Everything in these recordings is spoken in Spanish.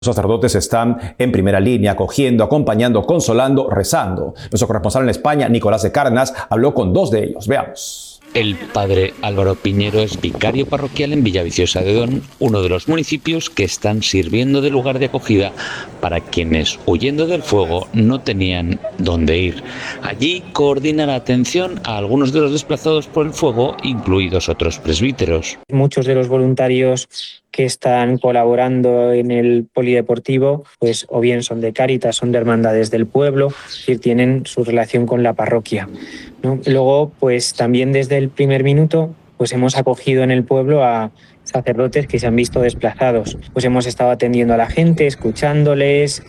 Los sacerdotes están en primera línea, acogiendo, acompañando, consolando, rezando. Nuestro corresponsal en España, Nicolás de Cárdenas, habló con 2 de ellos. Veamos. El padre Álvaro Piñero es vicario parroquial en Villaviciosa de Odón, uno de los municipios que están sirviendo de lugar de acogida para quienes, huyendo del fuego, no tenían dónde ir. Allí coordina la atención a algunos de los desplazados por el fuego, incluidos otros presbíteros. Muchos de los voluntarios que están colaborando en el polideportivo, pues o bien son de Cáritas, son de hermandades del pueblo, es decir, tienen su relación con la parroquia, ¿no? Luego, pues también desde el primer minuto, pues hemos acogido en el pueblo a sacerdotes que se han visto desplazados. Pues hemos estado atendiendo a la gente, escuchándoles,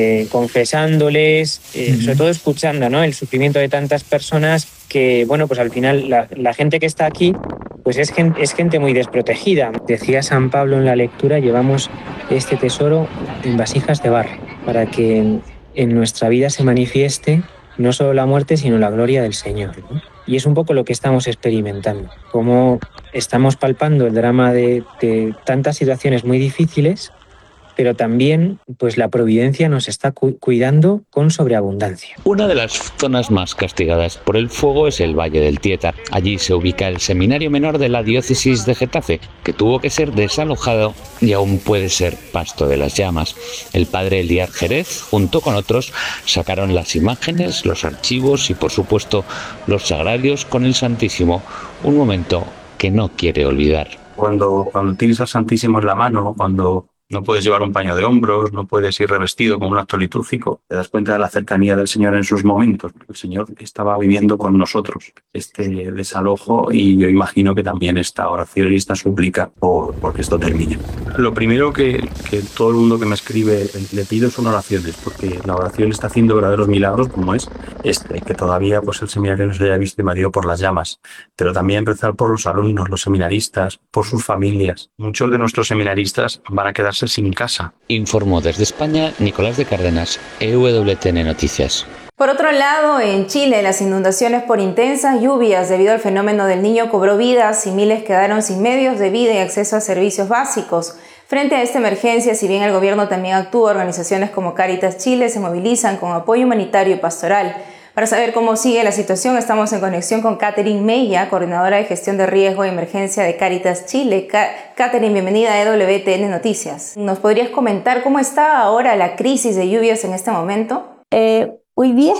confesándoles, sobre todo escuchando, ¿no?, el sufrimiento de tantas personas que, bueno, pues al final la gente que está aquí pues es gente muy desprotegida. Decía San Pablo en la lectura, llevamos este tesoro en vasijas de barro para que en nuestra vida se manifieste no solo la muerte, sino la gloria del Señor, ¿no? Y es un poco lo que estamos experimentando, cómo estamos palpando el drama de tantas situaciones muy difíciles, pero también pues la providencia nos está cuidando con sobreabundancia. Una de las zonas más castigadas por el fuego es el Valle del Tieta. Allí se ubica el seminario menor de la diócesis de Getafe, que tuvo que ser desalojado y aún puede ser pasto de las llamas. El padre Eliar Jerez, junto con otros, sacaron las imágenes, los archivos y, por supuesto, los sagrarios con el Santísimo. Un momento que no quiere olvidar. Cuando tienes al Santísimo en la mano, cuando no puedes llevar un paño de hombros, no puedes ir revestido con un acto litúrgico, te das cuenta de la cercanía del Señor en sus momentos. El Señor estaba viviendo con nosotros este desalojo y yo imagino que también esta oración y esta súplica porque esto termine. Lo primero que todo el mundo que me escribe le pido son oraciones, porque la oración está haciendo verdaderos milagros como es que todavía pues el seminario no se haya visto invadido por las llamas, pero también rezar por los alumnos, los seminaristas, por sus familias. Muchos de nuestros seminaristas van a quedarse sin casa. Informó desde España Nicolás de Cárdenas, EWTN Noticias. Por otro lado, en Chile, las inundaciones por intensas lluvias debido al fenómeno del Niño cobró vidas y miles quedaron sin medios de vida y acceso a servicios básicos. Frente a esta emergencia, si bien el gobierno también actúa, organizaciones como Cáritas Chile se movilizan con apoyo humanitario y pastoral. Para saber cómo sigue la situación, estamos en conexión con Catherine Mella, coordinadora de gestión de riesgo e emergencia de Cáritas Chile. Catherine, bienvenida a EWTN Noticias. ¿Nos podrías comentar cómo está ahora la crisis de lluvias en este momento? Hoy día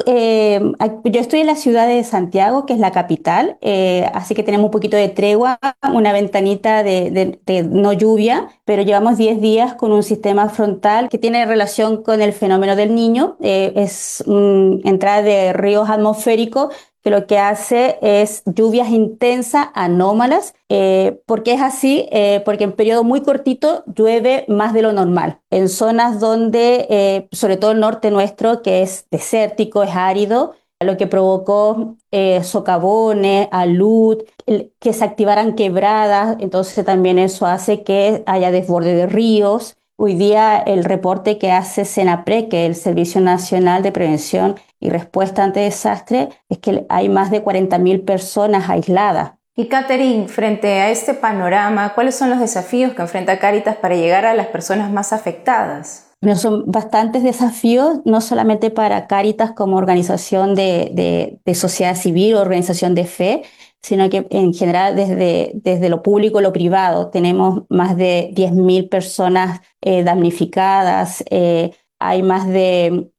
yo estoy en la ciudad de Santiago, que es la capital, así que tenemos un poquito de tregua, una ventanita de no lluvia, pero llevamos 10 días con un sistema frontal que tiene relación con el fenómeno del Niño. Es entrada de ríos atmosféricos que lo que hace es lluvias intensas, anómalas. ¿Por qué es así? Porque en periodo muy cortito llueve más de lo normal. En zonas donde, sobre todo el norte nuestro, que es desértico, es árido, lo que provocó socavones, alud, que se activaran quebradas, entonces también eso hace que haya desborde de ríos. Hoy día el reporte que hace Senapred, que es el Servicio Nacional de Prevención y Respuesta ante Desastre, es que hay más de 40.000 personas aisladas. Y Catherine, frente a este panorama, ¿cuáles son los desafíos que enfrenta Cáritas para llegar a las personas más afectadas? Bueno, son bastantes desafíos, no solamente para Cáritas como organización de sociedad civil o organización de fe, sino que en general desde lo público, lo privado, tenemos más de 10.000 personas damnificadas, hay más de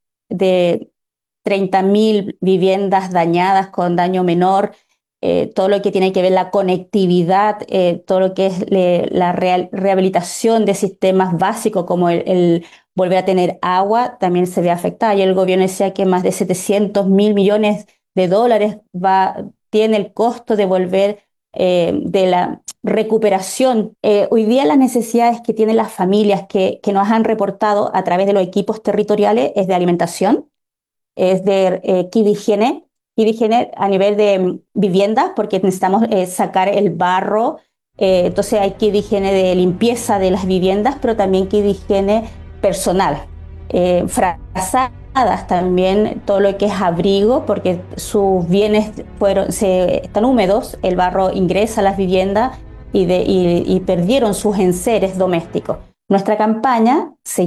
30.000 viviendas dañadas con daño menor, todo lo que tiene que ver la conectividad, todo lo que es la rehabilitación de sistemas básicos como el volver a tener agua, también se ve afectada. Y el gobierno decía que más de 700.000 millones de dólares tiene el costo de volver de la recuperación. Hoy día las necesidades que tienen las familias que nos han reportado a través de los equipos territoriales es de alimentación, es de kit de higiene a nivel de viviendas, porque necesitamos sacar el barro, entonces hay kit de higiene de limpieza de las viviendas, pero también kit de higiene personal, frazadas también, todo lo que es abrigo, porque sus bienes están húmedos, el barro ingresa a las viviendas y perdieron sus enseres domésticos. Nuestra campaña se